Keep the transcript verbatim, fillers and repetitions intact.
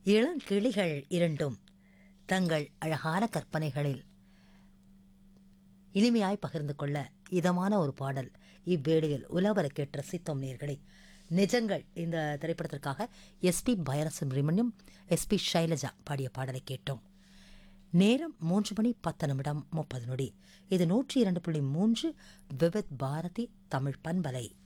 இளங்கிளிகள் இரண்டும் தங்கள் அழகான கற்பனைகளில் இனிமையாய் பகிர்ந்து கொள்ள இதமான ஒரு பாடல் இவ்வேளையில் உலவர கேட்டு ரசித்தோம் நேர்களே. நிஜங்கள் இந்த திரைப்படத்திற்காக எஸ்பி பாலசுப்ரமணியம், எஸ்பி சைலஜா பாடிய பாடலை கேட்டோம். நேரம் மூன்று மணி பத்து நிமிடம் முப்பது நொடி. இது நூற்றி இரண்டு புள்ளி மூன்று விவித் பாரதி தமிழ் பண்பலை.